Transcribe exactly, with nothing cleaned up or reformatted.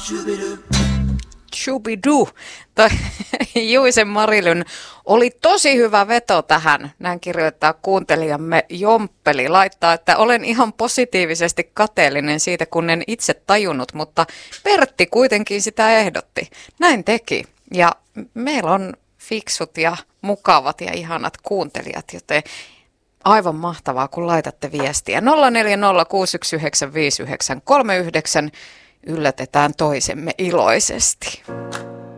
Shubidu. Tai Juisen Marilyn oli tosi hyvä veto tähän. Näin kirjoittaa kuuntelijamme Jomppeli. Laittaa, että olen ihan positiivisesti kateellinen siitä, kun en itse tajunnut, mutta Pertti kuitenkin sitä ehdotti. Näin teki. Ja meillä on fiksut ja mukavat ja ihanat kuuntelijat, joten aivan mahtavaa, kun laitatte viestiä. nolla neljä nolla kuusi yksi yhdeksän viisi yhdeksän kolme yhdeksän. Yllätetään toisemme iloisesti.